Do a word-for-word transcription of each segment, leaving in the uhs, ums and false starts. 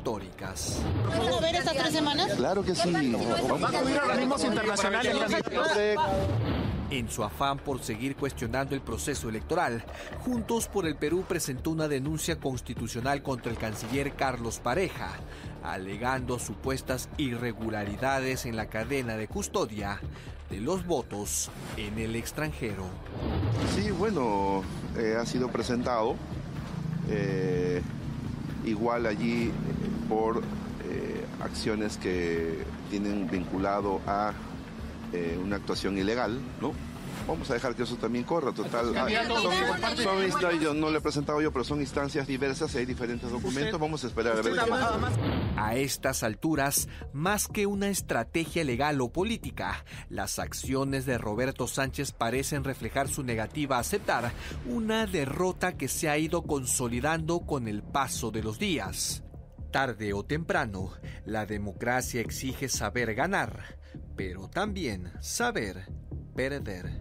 históricas. ¿Vamos a ver estas tres semanas? Claro que sí. ¿Va a acudir a organismos internacionales? En su afán por seguir cuestionando el proceso electoral, Juntos por el Perú presentó una denuncia constitucional contra el canciller Carlos Pareja, alegando supuestas irregularidades en la cadena de custodia de los votos en el extranjero. Sí, bueno, eh, ha sido presentado eh, igual allí eh, por eh, acciones que tienen vinculado a eh, una actuación ilegal, ¿no? Vamos a dejar que eso también corra, total. Ah, son, son instancias, yo no lo he presentado yo, pero son instancias diversas, hay diferentes documentos, vamos a esperar a ver. A estas alturas, más que una estrategia legal o política, las acciones de Roberto Sánchez parecen reflejar su negativa a aceptar una derrota que se ha ido consolidando con el paso de los días. Tarde o temprano, la democracia exige saber ganar, pero también saber perder.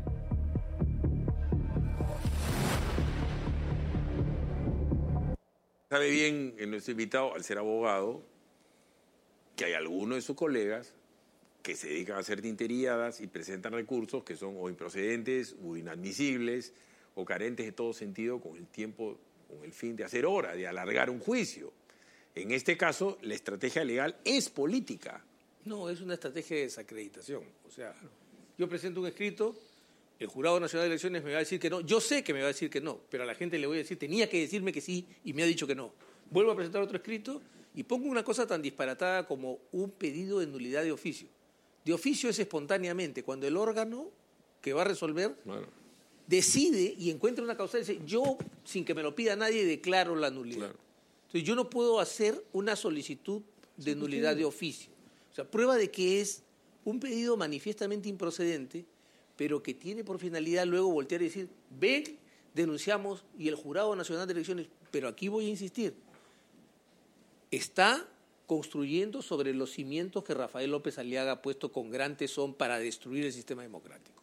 Sabe bien en nuestro invitado, al ser abogado, que hay algunos de sus colegas que se dedican a hacer tinteriadas y presentan recursos que son o improcedentes o inadmisibles o carentes de todo sentido con el tiempo, con el fin de hacer hora, de alargar un juicio. En este caso, la estrategia legal es política. No, es una estrategia de desacreditación. O sea, yo presento un escrito, el Jurado Nacional de Elecciones me va a decir que no. Yo sé que me va a decir que no, pero a la gente le voy a decir, tenía que decirme que sí y me ha dicho que no. Vuelvo a presentar otro escrito y pongo una cosa tan disparatada como un pedido de nulidad de oficio. De oficio es espontáneamente, cuando el órgano que va a resolver bueno. decide y encuentra una causa y dice, yo, sin que me lo pida nadie, declaro la nulidad. Claro. Entonces yo no puedo hacer una solicitud de nulidad de oficio. O sea, prueba de que es un pedido manifiestamente improcedente, pero que tiene por finalidad luego voltear y decir, ven, denunciamos, y el Jurado Nacional de Elecciones, pero aquí voy a insistir, está construyendo sobre los cimientos que Rafael López Aliaga ha puesto con gran tesón para destruir el sistema democrático.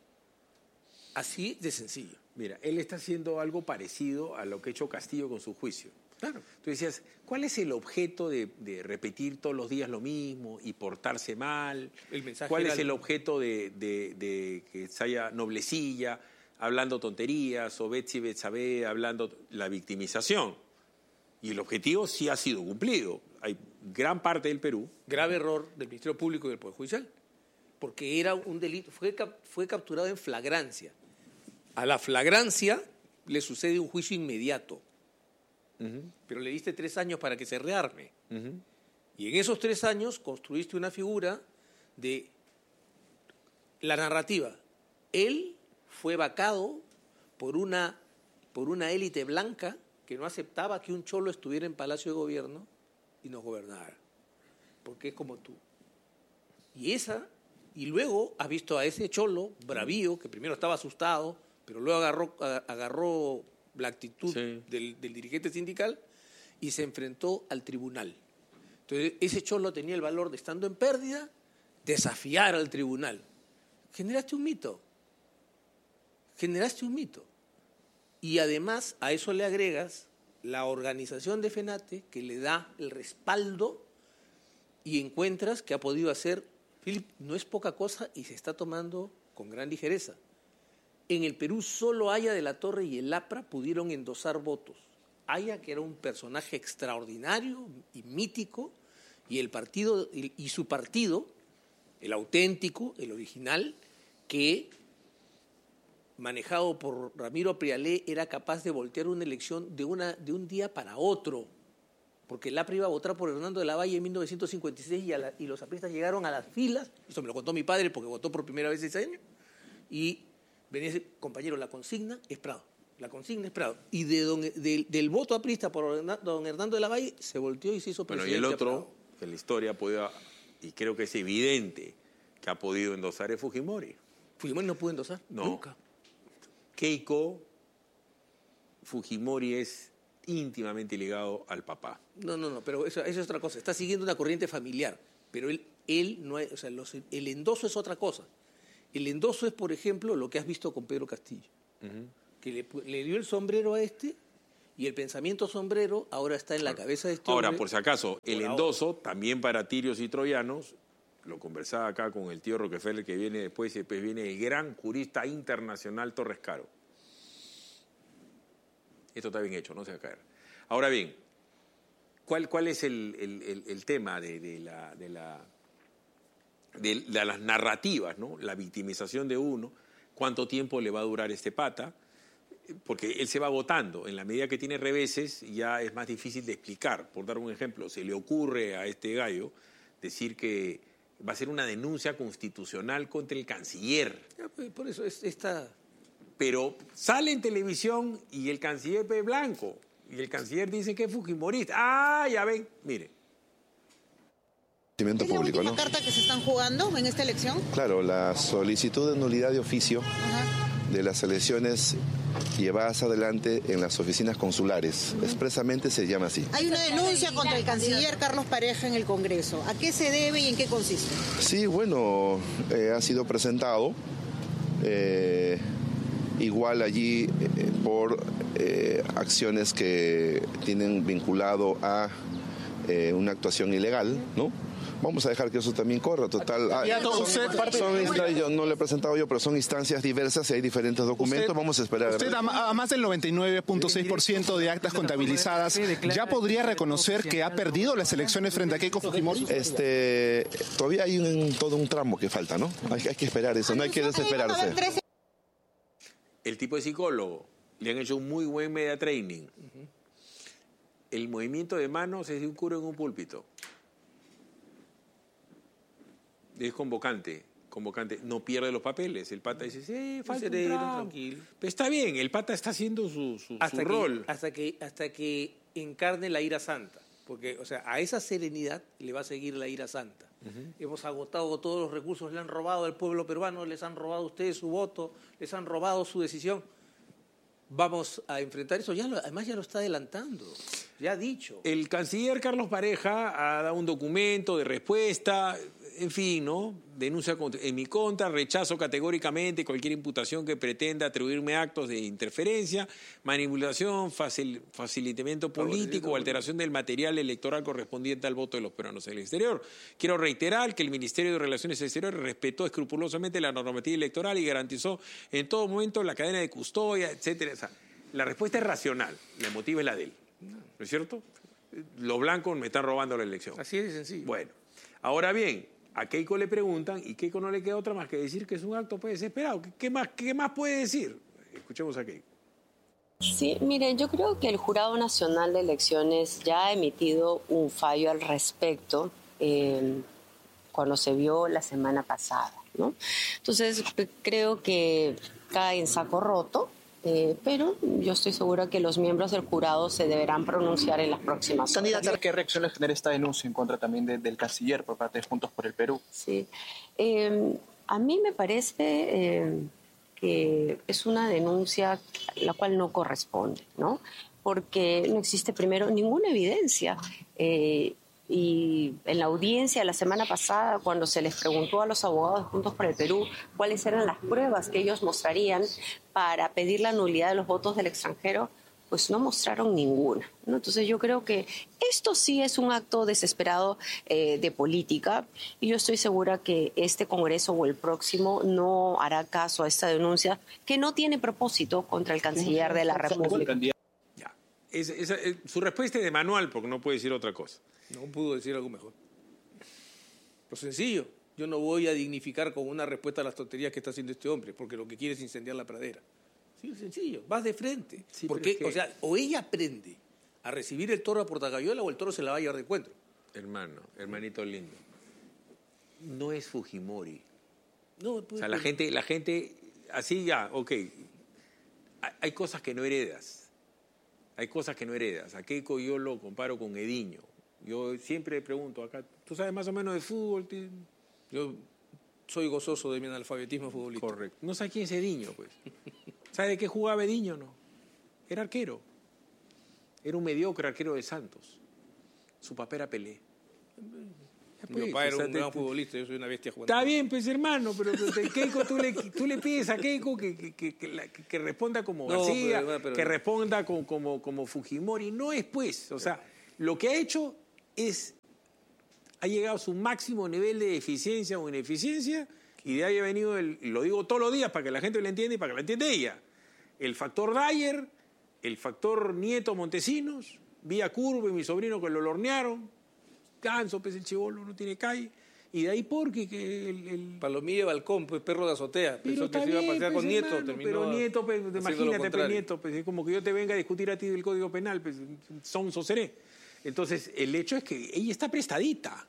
Así de sencillo. Mira, él está haciendo algo parecido a lo que ha hecho Castillo con su juicio. Claro. Tú decías, ¿cuál es el objeto de, de repetir todos los días lo mismo y portarse mal? El mensaje ¿Cuál es el... el objeto de, de, de que se haya noblecilla, hablando tonterías, o Betsy Betsabe hablando la victimización? Y el objetivo sí ha sido cumplido. Hay gran parte del Perú. Grave error del Ministerio Público y del Poder Judicial, porque era un delito, fue, fue capturado en flagrancia. A la flagrancia le sucede un juicio inmediato. Uh-huh. Pero le diste tres años para que se rearme. Uh-huh. Y en esos tres años construiste una figura de la narrativa. Él fue vacado por una, por una élite blanca que no aceptaba que un cholo estuviera en Palacio de Gobierno y nos gobernara. Porque es como tú. Y esa, y luego has visto a ese cholo bravío, que primero estaba asustado, pero luego agarró, agarró la actitud sí. del, del dirigente sindical y se enfrentó al tribunal. Entonces, ese cholo tenía el valor de, estando en pérdida, desafiar al tribunal. Generaste un mito. Generaste un mito. Y además, a eso le agregas la organización de FENATE, que le da el respaldo, y encuentras que ha podido hacer, Philip, no es poca cosa y se está tomando con gran ligereza. En el Perú solo Haya de la Torre y el APRA pudieron endosar votos. Haya, que era un personaje extraordinario y mítico, y el partido y, y su partido, el auténtico, el original, que manejado por Ramiro Prialé era capaz de voltear una elección de, una, de un día para otro, porque el APRA iba a votar por Hernando de la Valle en mil novecientos cincuenta y seis y, a la, y los apristas llegaron a las filas, eso me lo contó mi padre porque votó por primera vez ese año, y venía ese compañero, la consigna es Prado, la consigna es Prado, y de don, de, del voto aprista por don Hernando de la Valle se volteó y se hizo presidente. Bueno, y el otro, que en la historia podía, y creo que es evidente que ha podido endosar es Fujimori. Fujimori no pudo endosar, no. nunca. Keiko Fujimori es íntimamente ligado al papá. No, no, no, pero eso, eso es otra cosa. Está siguiendo una corriente familiar, pero él, él no es, o sea, los, el endoso es otra cosa. El endoso es, por ejemplo, lo que has visto con Pedro Castillo, uh-huh. que le, le dio el sombrero a este Y el pensamiento sombrero ahora está en la cabeza de este Ahora, hombre. por si acaso, el Por endoso, ahora. también para tirios y troyanos, lo conversaba acá con el tío Rockefeller, que viene después, y después viene el gran jurista internacional Torres Caro. Esto está bien hecho, no se va a caer. Ahora bien, ¿cuál, cuál es el, el, el, el tema de, de, la, de, la, de, de las narrativas, ¿no? La victimización de uno, cuánto tiempo le va a durar este pata, porque él se va agotando. En la medida que tiene reveses, ya es más difícil de explicar. Por dar un ejemplo, se le ocurre a este gallo decir que va a ser una denuncia constitucional contra el canciller. Ya, pues, por eso es esta... Pero sale en televisión y el canciller es blanco. Y el canciller dice que es fujimorista. ¡Ah, ya ven! Mire. ¿Es la Público, última ¿no? carta que se están jugando en esta elección? Claro, la solicitud de nulidad de oficio Ajá. de las elecciones llevadas adelante en las oficinas consulares. Expresamente se llama así. Hay una denuncia contra el canciller Carlos Pareja en el Congreso. ¿A qué se debe y en qué consiste? Sí, bueno, eh, ha sido presentado eh, igual allí eh, por eh, acciones que tienen vinculado a eh, una actuación ilegal, ¿no? Vamos a dejar que eso también corra, total. Ah, son, son instancias, yo no lo he presentado yo, pero son instancias diversas y hay diferentes documentos. Usted- Vamos a esperar. Usted, a, a más del noventa y nueve punto seis por ciento de actas contabilizadas, ¿ya podría reconocer que ha perdido las elecciones frente a Keiko Fujimori? Este, todavía hay un, todo un tramo que falta, ¿no? Hay, hay que esperar eso, no hay que desesperarse. El tipo de psicólogo, le han hecho un muy buen media training. El movimiento de manos es de un cura en un púlpito. Es convocante, convocante. No pierde los papeles. El pata dice, sí, falta un sereno, tramo. tranquilo. Pero está bien, el pata está haciendo su, su, hasta su que, rol. Hasta que, hasta que encarne la ira santa. Porque, o sea, a esa serenidad le va a seguir la ira santa. Uh-huh. Hemos agotado todos los recursos, le han robado al pueblo peruano, les han robado a ustedes su voto, les han robado su decisión. Vamos a enfrentar eso. Ya lo, además ya lo está adelantando, ya ha dicho. El canciller Carlos Pareja ha dado un documento de respuesta, en fin, ¿no? Denuncia en mi contra, rechazo categóricamente cualquier imputación que pretenda atribuirme actos de interferencia, manipulación, facil, facilitamiento político o alteración del material electoral correspondiente al voto de los peruanos en el exterior. Quiero reiterar que el Ministerio de Relaciones Exteriores respetó escrupulosamente la normativa electoral y garantizó en todo momento la cadena de custodia, etcétera. O sea, la respuesta es racional, la emotiva es la de él, ¿no es cierto? Los blancos me están robando la elección. Así es de sencillo. Bueno, ahora bien, a Keiko le preguntan y Keiko no le queda otra más que decir que es un acto pues, desesperado. ¿Qué, qué, más, ¿Qué más puede decir? Escuchemos a Keiko. Sí, mire, yo creo que el Jurado Nacional de Elecciones ya ha emitido un fallo al respecto eh, cuando se vio la semana pasada, ¿no? Entonces, creo que cae en saco roto. Eh, pero yo estoy segura que los miembros del jurado se deberán pronunciar en las próximas horas. Candidata, ¿qué reacción le genera esta denuncia en contra también de, del canciller por parte de Juntos por el Perú? Sí, eh, a mí me parece eh, que es una denuncia la cual no corresponde, ¿no? Porque no existe primero ninguna evidencia. Eh, Y en la audiencia la semana pasada, cuando se les preguntó a los abogados de Juntos por el Perú cuáles eran las pruebas que ellos mostrarían para pedir la nulidad de los votos del extranjero, pues no mostraron ninguna, ¿no? Entonces yo creo que esto sí es un acto desesperado eh, de política y yo estoy segura que este Congreso o el próximo no hará caso a esta denuncia que no tiene propósito contra el canciller de la República. Ya. Es, es, es, su respuesta es de manual porque no puede decir otra cosa. No pudo decir algo mejor. Lo sencillo, yo no voy a dignificar con una respuesta a las tonterías que está haciendo este hombre, porque lo que quiere es incendiar la pradera. Sí, sencillo, vas de frente. Sí, porque, es que... o sea, o ella aprende a recibir el toro a portacayola o el toro se la va a llevar de encuentro. Hermano, hermanito lindo, no es Fujimori. No, pues, o sea, la gente, la gente, así ya, ok, hay, hay cosas que no heredas. Hay cosas que no heredas. A Keiko yo lo comparo con Ediño. Yo siempre pregunto acá, ¿tú sabes más o menos de fútbol? Yo soy gozoso de mi analfabetismo futbolístico. Correcto. No sabes quién es Ediño, pues. ¿Sabe de qué jugaba Ediño? No. Era arquero. Era un mediocre arquero de Santos. Su papá era Pelé. Mi papá era un gran futbolista, yo soy una bestia jugando. Está bien, pues hermano, pero Keiko, tú le, tú le pides a Keiko que, que, que, que, la, que responda como No, García, pero, pero, que responda como, como, como Fujimori. No es pues, o sea, lo que ha hecho es, ha llegado a su máximo nivel de eficiencia o ineficiencia y de ahí ha venido, el, lo digo todos los días para que la gente lo entienda y para que lo entienda ella, el factor Dyer, el factor Nieto Montesinos, Vía Curva y mi sobrino que lo lornearon, Ganso, pues el chibolo no tiene calle. Y de ahí porque que el, el... Palomilla Balcón, pues perro de azotea. Pero Pensó que se iba a pasear pues, con Nieto, hermano, terminó pero Nieto, pues, imagínate, pues, Nieto, pues, es como que yo te venga a discutir a ti del Código Penal, pues, son seré. Entonces, el hecho es que ella está prestadita.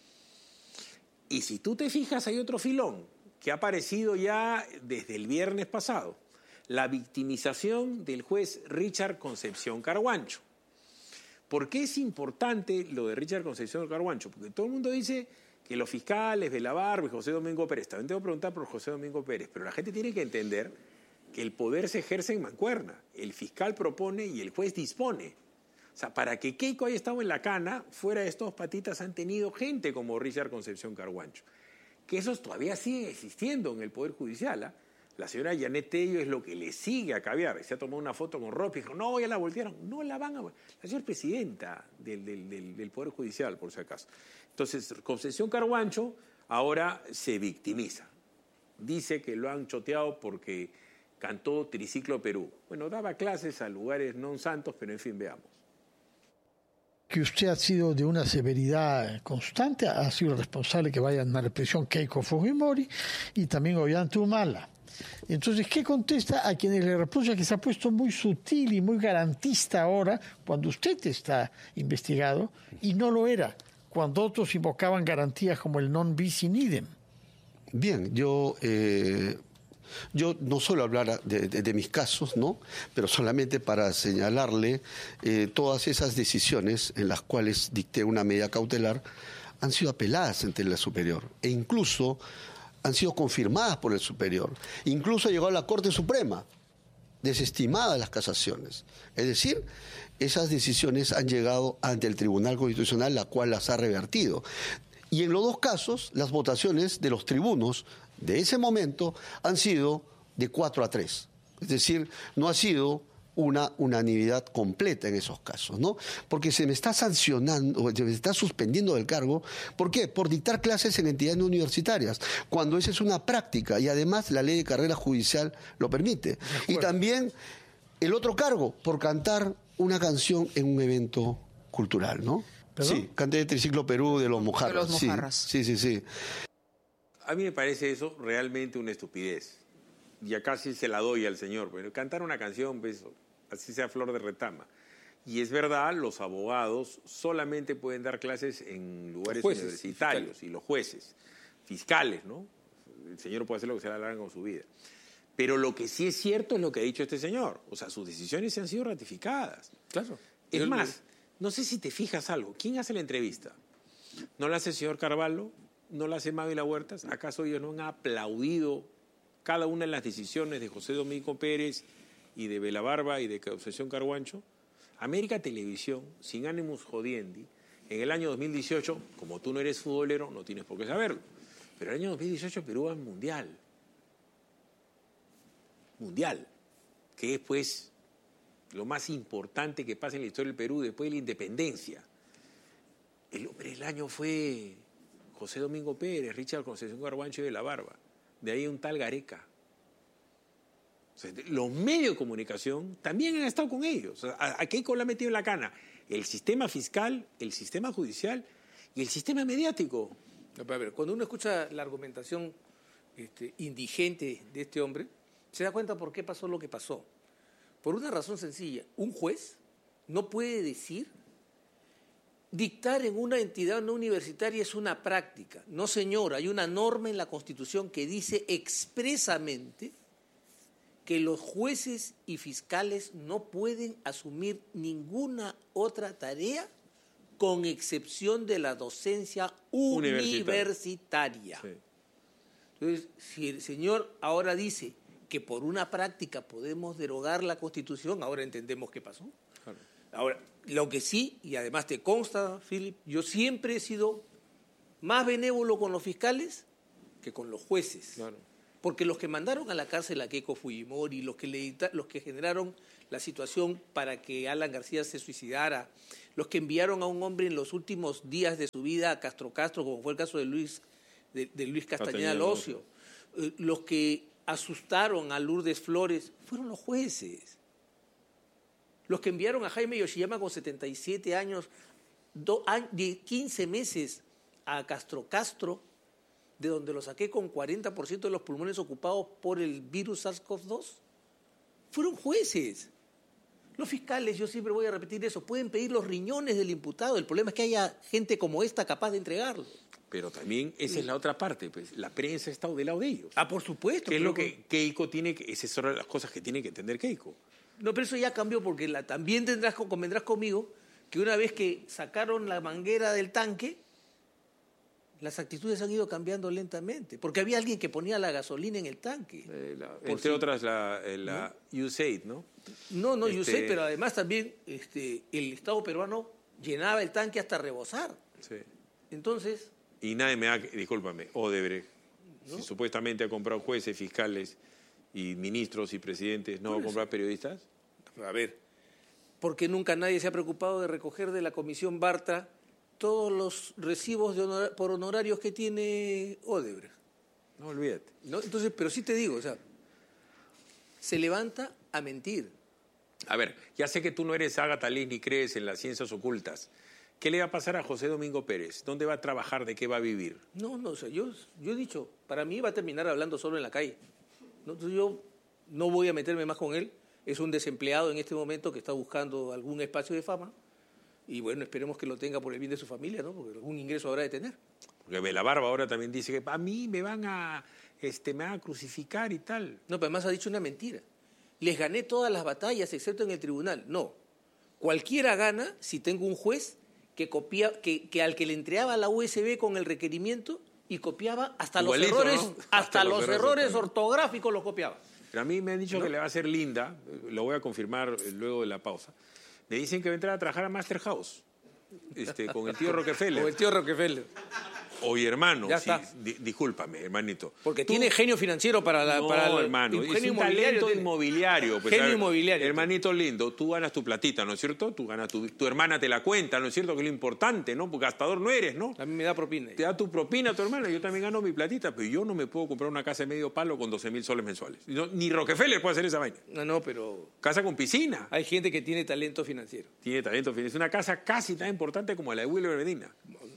Y si tú te fijas, hay otro filón que ha aparecido ya desde el viernes pasado. La victimización del juez Richard Concepción Carhuancho. ¿Por qué es importante lo de Richard Concepción Carhuancho? Porque todo el mundo dice que los fiscales, Belabarba y José Domingo Pérez, también tengo que preguntar por José Domingo Pérez, pero la gente tiene que entender que el poder se ejerce en mancuerna. El fiscal propone y el juez dispone. O sea, para que Keiko haya estado en la cana, fuera de estos patitas han tenido gente como Richard Concepción Carhuancho. Que esos todavía siguen existiendo en el Poder Judicial, ¿ah? La señora Janet Tello es lo que le sigue a Caviar. Se ha tomado una foto con Ropi y dijo, no, ya la voltearon. No la van a... La señora es presidenta del, del, del, del Poder Judicial, por si acaso. Entonces, Concepción Carhuancho ahora se victimiza. Dice que lo han choteado porque cantó Triciclo Perú. Bueno, daba clases a lugares no santos, pero en fin, veamos. Que usted ha sido de una severidad constante, ha sido responsable que vayan a la prisión Keiko Fujimori y también Ollanta Humala. Entonces, ¿qué contesta a quienes le reprocha que se ha puesto muy sutil y muy garantista ahora cuando usted está investigado y no lo era, cuando otros invocaban garantías como el non bis in idem? Bien, yo... Eh... Yo no suelo hablar de, de, de mis casos, ¿no? Pero solamente para señalarle eh, todas esas decisiones en las cuales dicté una medida cautelar han sido apeladas ante la superior e incluso han sido confirmadas por el superior. Incluso ha llegado a la Corte Suprema, desestimadas las casaciones. Es decir, esas decisiones han llegado ante el Tribunal Constitucional, la cual las ha revertido. Y en los dos casos, las votaciones de los tribunos de ese momento han sido de cuatro a tres. Es decir, no ha sido una unanimidad completa en esos casos, ¿no? Porque se me está sancionando, se me está suspendiendo del cargo. ¿Por qué? Por dictar clases en entidades no universitarias, cuando esa es una práctica y además la ley de carrera judicial lo permite. Y también el otro cargo, por cantar una canción en un evento cultural, ¿no? ¿Perdón? Sí, canté Triciclo Perú de los Mojarras. De los Mojarras. Sí, sí, sí, sí. A mí me parece eso realmente una estupidez. Ya casi se la doy al señor. Pero cantar una canción, pues, así sea flor de retama. Y es verdad, los abogados solamente pueden dar clases en lugares jueces, universitarios fiscales. Y los jueces, fiscales, ¿no? El señor puede hacer lo que se le haga con su vida. Pero lo que sí es cierto es lo que ha dicho este señor. O sea, sus decisiones se han sido ratificadas. Claro. Es más, no sé si te fijas algo. ¿Quién hace la entrevista? ¿No la hace el señor Carvalho? ¿No la hace Mávila Huertas? ¿Acaso ellos no han aplaudido cada una de las decisiones de José Domingo Pérez y de Belabarba y de Concepción Carhuancho? América Televisión, sin ánimos jodiendi, en el año dos mil dieciocho, como tú no eres futbolero, no tienes por qué saberlo, pero en el año dos mil dieciocho Perú va al Mundial. Mundial, que es pues lo más importante que pasa en la historia del Perú después de la independencia. El hombre del año fue José Domingo Pérez, Richard Concepción Carhuancho y Belabarba. De ahí un tal Gareca. O sea, los medios de comunicación también han estado con ellos. O sea, ¿a, a qué Keiko le ha metido en la cana? El sistema fiscal, el sistema judicial y el sistema mediático. A ver, cuando uno escucha la argumentación este, indigente de este hombre, se da cuenta por qué pasó lo que pasó. Por una razón sencilla. Un juez no puede decir dictar en una entidad no universitaria es una práctica. No, señor, hay una norma en la Constitución que dice expresamente que los jueces y fiscales no pueden asumir ninguna otra tarea con excepción de la docencia universitaria. universitaria. Sí. Entonces, si el señor ahora dice que por una práctica podemos derogar la Constitución, ahora entendemos qué pasó. Claro. Ahora, lo que sí, y además te consta, Philip, yo siempre he sido más benévolo con los fiscales que con los jueces. Claro. Porque los que mandaron a la cárcel a Keiko Fujimori, los que, le, los que generaron la situación para que Alan García se suicidara, los que enviaron a un hombre en los últimos días de su vida a Castro Castro, como fue el caso de Luis, de, de Luis Castañeda Locio, eh, los que asustaron a Lourdes Flores, fueron los jueces. Los que enviaron a Jaime Yoshiyama con setenta y siete años, do, quince meses a Castro Castro, de donde lo saqué con cuarenta por ciento de los pulmones ocupados por el virus SARS-CoV dos, fueron jueces. Los fiscales, yo siempre voy a repetir eso, pueden pedir los riñones del imputado. El problema es que haya gente como esta capaz de entregarlo. Pero también esa es la otra parte, pues la prensa ha estado del lado de ellos. Ah, por supuesto. ¿Qué es lo que Keiko tiene que, esas son las cosas que tiene que entender Keiko? No, pero eso ya cambió porque la, también tendrás, convendrás conmigo que una vez que sacaron la manguera del tanque, las actitudes han ido cambiando lentamente, porque había alguien que ponía la gasolina en el tanque. Eh, la, entre si, otras la, la ¿no? U S A I D, ¿no? No, no, este... U S A I D, pero además también este, el Estado peruano llenaba el tanque hasta rebosar. Sí. Entonces... Y nadie me da, discúlpame, Odebrecht, ¿no? Si supuestamente ha comprado jueces, fiscales y ministros y presidentes, ¿no va a comprar periodistas? A ver, porque nunca nadie se ha preocupado de recoger de la Comisión Bartra todos los recibos de honor, por honorarios que tiene Odebrecht. No, olvídate. ¿No? Entonces, pero sí te digo, o sea, se levanta a mentir. A ver, ya sé que tú no eres Agatha Liz ni crees en las ciencias ocultas. ¿Qué le va a pasar a José Domingo Pérez? ¿Dónde va a trabajar? ¿De qué va a vivir? No, no, o sea, yo, yo he dicho, para mí va a terminar hablando solo en la calle. ¿No? Entonces yo no voy a meterme más con él. Es un desempleado en este momento que está buscando algún espacio de fama. Y bueno, esperemos que lo tenga por el bien de su familia, ¿no? Porque algún ingreso habrá de tener. Porque Belabarba ahora también dice que a mí me van a, este, me van a crucificar y tal. No, pero además ha dicho una mentira. Les gané todas las batallas excepto en el tribunal. No. Cualquiera gana si tengo un juez que copia, que, que al que le entregaba la U S B con el requerimiento y copiaba hasta Igualito, los errores, ¿no? hasta, hasta los, los errores, errores ortográficos los copiaba. Pero a mí me han dicho ¿no? que le va a ser linda, lo voy a confirmar luego de la pausa. Me dicen que va a entrar a trabajar a Master House, este, con el tío Rockefeller. Con el tío Rockefeller. Oye, hermano, ya sí, está. Di, discúlpame, hermanito. Porque Tú, tiene genio financiero para la... No, para el, hermano, genio es un inmobiliario. talento inmobiliario. Pues, genio ver, inmobiliario. Hermanito lindo, tú ganas tu platita, ¿no es cierto? Tú ganas tu, tu hermana te la cuenta, ¿no es cierto? Que es lo importante, ¿no? Porque gastador no eres, ¿no? A mí me da propina. Te da tu propina tu hermana, yo también gano mi platita, pero yo no me puedo comprar una casa de medio palo con doce mil soles mensuales. No, ni Rockefeller puede hacer esa vaina. No, no, pero... Casa con piscina. Hay gente que tiene talento financiero. Tiene talento financiero. Es una casa casi tan importante como la de Wilber Medina.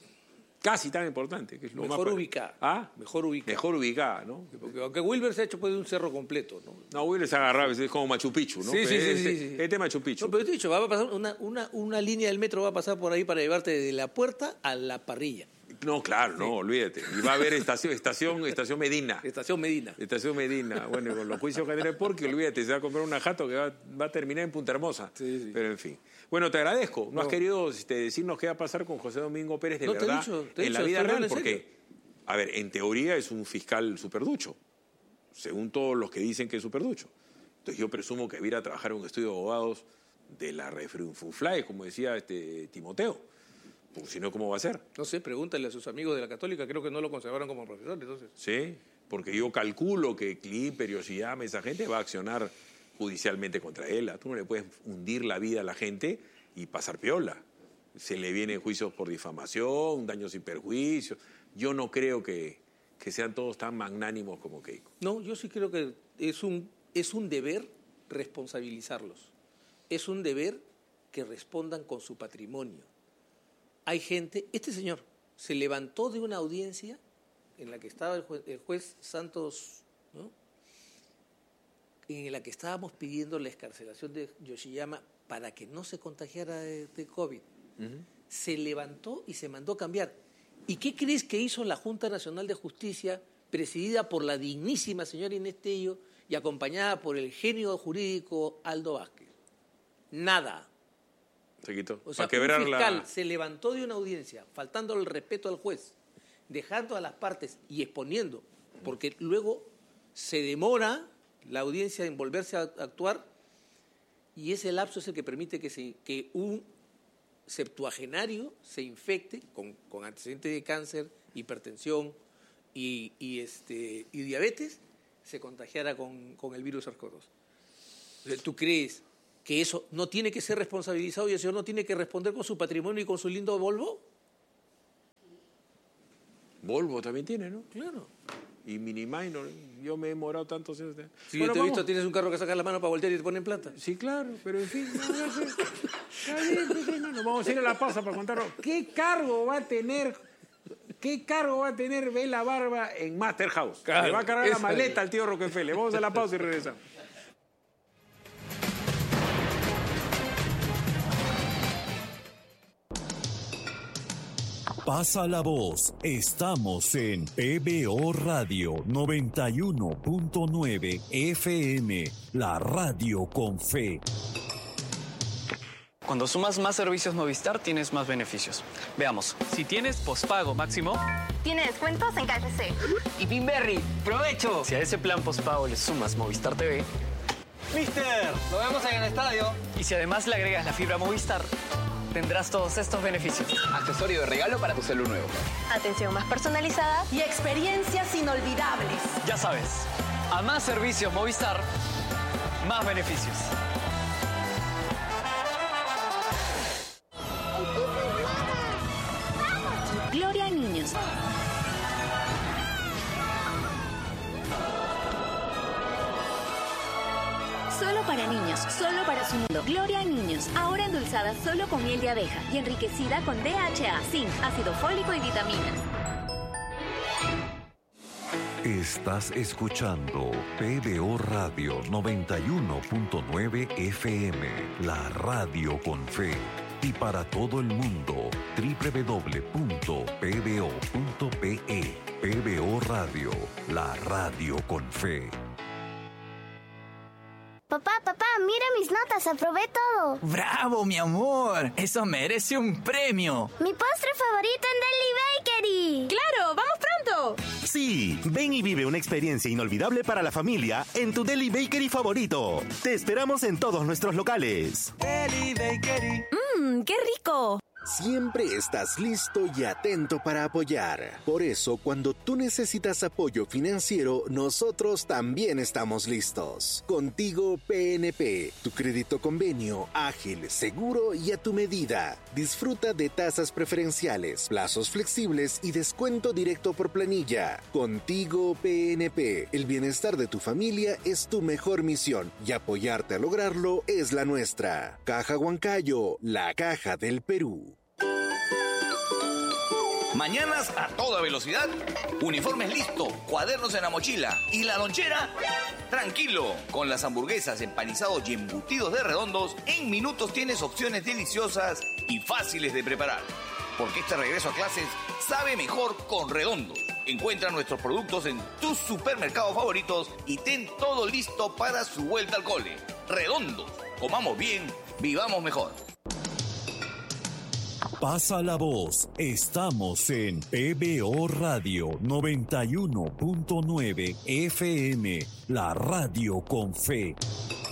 Casi tan importante. Que es lo Mejor más ubicada. ¿Ah? Mejor ubicada. Mejor ubicada, ¿no? Porque aunque Wilber se ha hecho pues, de un cerro completo, ¿no? No, Wilber se ha agarrado, es como Machu Picchu, ¿no? Sí, sí, este, sí, sí, sí. Este es Machu Picchu. No, pero te he dicho, va a pasar una, una, una línea del metro va a pasar por ahí para llevarte de la puerta a la parrilla. No, claro, no, sí. olvídate. Y va a haber estación, estación, estación Medina. Estación Medina. Estación Medina. Bueno, con los juicios que tiene porque olvídate, se va a comprar una jato que va, va a terminar en Punta Hermosa. Sí, sí. Pero en fin. Bueno, te agradezco. No, no. has querido este, decirnos qué va a pasar con José Domingo Pérez de no, verdad te he dicho, te he en dicho, la vida real, porque, serio. a ver, en teoría es un fiscal superducho, según todos los que dicen que es superducho. Entonces yo presumo que va a ir a trabajar en un estudio de abogados de la Refrunfuflae, como decía este Timoteo. Pues si no, ¿cómo va a ser? No sé, pregúntale a sus amigos de la Católica, creo que no lo conservaron como profesor, entonces. Sí, porque yo calculo que Clipper, Yoshiyama, esa gente va a accionar judicialmente contra él. Tú no le puedes hundir la vida a la gente y pasar piola. Se le vienen juicios por difamación, daños y perjuicios. Yo no creo que, que sean todos tan magnánimos como Keiko. No, yo sí creo que es un, es un deber responsabilizarlos. Es un deber que respondan con su patrimonio. Hay gente, este señor se levantó de una audiencia en la que estaba el juez, el juez Santos, ¿no? En la que estábamos pidiendo la excarcelación de Yoshiyama para que no se contagiara de, de COVID. Uh-huh. Se levantó y se mandó cambiar. ¿Y qué crees que hizo la Junta Nacional de Justicia, presidida por la dignísima señora Inés Tello y acompañada por el genio jurídico Aldo Vázquez? Nada. Se quitó. O sea, Para quebrar un fiscal la... se levantó de una audiencia, faltando el respeto al juez, dejando a las partes y exponiendo, porque luego se demora la audiencia en volverse a actuar y ese lapso es el que permite que, se, que un septuagenario se infecte con, con antecedentes de cáncer, hipertensión y, y, este, y diabetes, se contagiara con, con el virus SARS-CoV dos. ¿Tú crees que eso no tiene que ser responsabilizado y el señor no tiene que responder con su patrimonio y con su lindo Volvo? Volvo también tiene, ¿no? Claro. Y Mini Minor, yo me he demorado tantos años. Si bueno, yo te he visto, tienes un carro que saca la mano para voltear y te ponen plata. Sí, claro, pero en fin, no, no sé. Está bien, pues, hermano, vamos a ir a la pausa para contarlo. ¿Qué cargo va a tener, qué cargo va a tener Bela Barba en Master House? Claro, le va a cargar la maleta al tío Rockefeller. Vamos a la pausa y regresamos. Pasa la voz, estamos en P B O Radio noventa y uno punto nueve F M, la radio con fe. Cuando sumas más servicios Movistar, tienes más beneficios. Veamos, si tienes pospago máximo, tiene descuentos en K F C. Y Pinberry, ¡provecho! Si a ese plan pospago le sumas Movistar T V, ¡Mister! ¡Lo vemos en el estadio! Y si además le agregas la fibra Movistar, tendrás todos estos beneficios. Accesorio de regalo para tu celu nuevo. Atención más personalizada y experiencias inolvidables. Ya sabes, a más servicios Movistar, más beneficios. Gloria a niños. Solo para niños, solo para su mundo. Gloria a niños, ahora endulzada solo con miel de abeja y enriquecida con D H A, zinc, ácido fólico y vitaminas. Estás escuchando P B O Radio noventa y uno punto nueve F M, la radio con fe. Y para todo el mundo, doble u doble u doble u punto p b o punto p e. P B O Radio, la radio con fe. Papá, papá, mira mis notas, aprobé todo. ¡Bravo, mi amor! Eso merece un premio. Mi postre favorito en Deli Bakery. ¡Claro! ¡Vamos pronto! Sí, ven y vive una experiencia inolvidable para la familia en tu Deli Bakery favorito. Te esperamos en todos nuestros locales. Deli Bakery. ¡Mmm, qué rico! Siempre estás listo y atento para apoyar. Por eso, cuando tú necesitas apoyo financiero, nosotros también estamos listos. Contigo P N P, tu crédito convenio, ágil, seguro y a tu medida. Disfruta de tasas preferenciales, plazos flexibles y descuento directo por planilla. Contigo P N P, el bienestar de tu familia es tu mejor misión y apoyarte a lograrlo es la nuestra. Caja Huancayo, la caja del Perú. Mañanas a toda velocidad, uniformes listo, cuadernos en la mochila y la lonchera, tranquilo. Con las hamburguesas, empanizados y embutidos de Redondos, en minutos tienes opciones deliciosas y fáciles de preparar. Porque este regreso a clases sabe mejor con Redondos. Encuentra nuestros productos en tus supermercados favoritos y ten todo listo para su vuelta al cole. Redondos, comamos bien, vivamos mejor. Pasa la voz, estamos en P B O Radio noventa y uno punto nueve F M, la radio con fe.